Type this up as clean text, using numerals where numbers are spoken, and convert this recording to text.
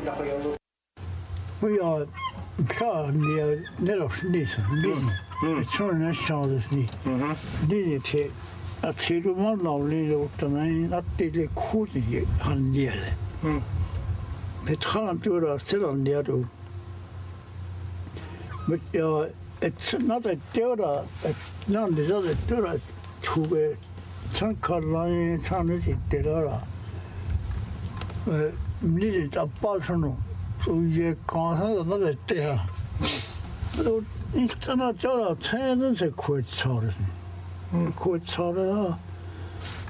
We are klaar nedlogtsleser, sådan er sjovt lige. Det er til at se du må lovligt ud, men at det er kurset han lærer det. Petran du der selv lærer du. Men jeg når det der at når det der tog tanker tannet det der. Lidt af bare sådan noget. Så jeg kan have noget det her. Så ikke sådan at jeg tager den til kurtsorten. Kurtsorten